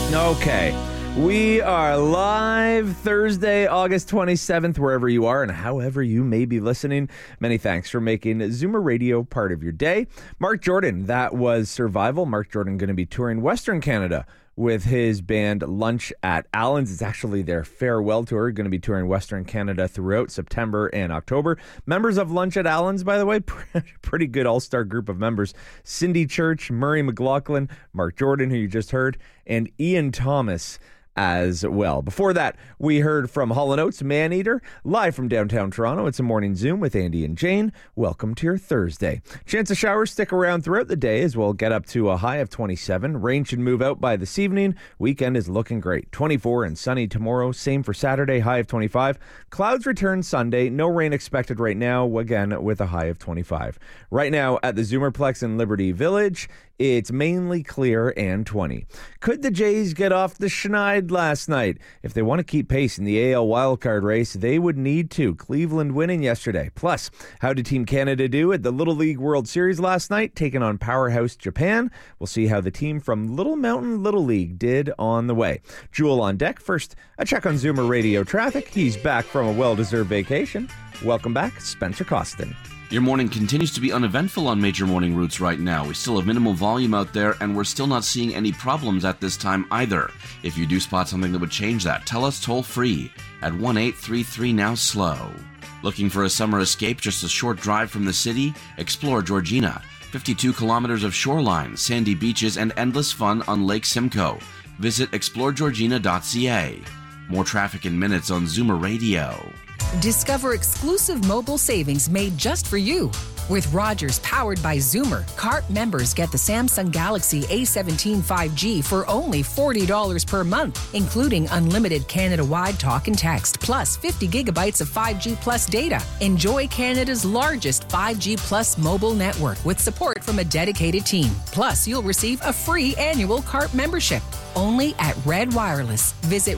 Okay, we are live Thursday, August 27th, wherever you are and however you may be listening. Many thanks for making Zoomer Radio part of your day. Mark Jordan, that was Survival. Mark Jordan going to be touring Western Canada with his band Lunch at Allen's. It's actually their farewell tour. Going to be touring Western Canada throughout September and October. Members of Lunch at Allen's, by the way, pretty good all-star group of members. Cindy Church, Murray McLaughlin, Mark Jordan, who you just heard, and Ian Thomas as well. Before that, we heard from Hall & Oates, Maneater, live from downtown Toronto. It's a morning Zoom with Andy and Jane. Welcome to your Thursday. Chance of showers stick around throughout the day as we'll get up to a high of 27. Rain should move out by this evening. Weekend is looking great. 24 and sunny tomorrow. Same for Saturday, high of 25. Clouds return Sunday. No rain expected right now, again with a high of 25. Right now at the Zoomerplex in Liberty Village, it's mainly clear and 20. Could the Jays get off the schneid last night? If they want to keep pace in the AL wildcard race, they would need to. Cleveland winning yesterday. Plus, how did Team Canada do at the Little League World Series last night, taking on powerhouse Japan? We'll see how the team from Little Mountain Little League did on the way. Jewel on deck. First, a check on Zoomer Radio traffic. He's back from a well-deserved vacation. Welcome back, Spencer Costin. Your morning continues to be uneventful on major morning routes right now. We still have minimal volume out there, and we're still not seeing any problems at this time either. If you do spot something that would change that, tell us toll-free at 1-833-NOW-SLOW. Looking for a summer escape just a short drive from the city? Explore Georgina. 52 kilometers of shoreline, sandy beaches, and endless fun on Lake Simcoe. Visit exploregeorgina.ca. More traffic in minutes on Zoomer Radio. Discover exclusive mobile savings made just for you. With Rogers powered by Zoomer, CART members get the Samsung Galaxy A17 5G for only $40 per month, including unlimited Canada-wide talk and text, plus 50 gigabytes of 5G plus data. Enjoy Canada's largest 5G plus mobile network with support from a dedicated team. Plus, you'll receive a free annual CART membership. Only at Red Wireless. Visit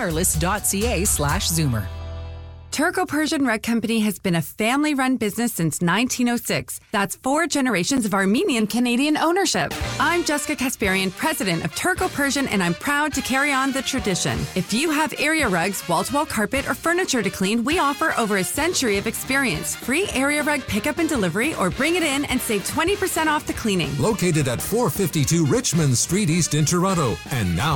redwireless.ca/Zoomer. Turco-Persian Rug Company has been a family-run business since 1906. That's 4 generations of Armenian-Canadian ownership. I'm Jessica Kasparian, president of Turco-Persian, and I'm proud to carry on the tradition. If you have area rugs, wall-to-wall carpet, or furniture to clean, we offer over a century of experience. Free area rug pickup and delivery, or bring it in and save 20% off the cleaning. Located at 452 Richmond Street East in Toronto. And now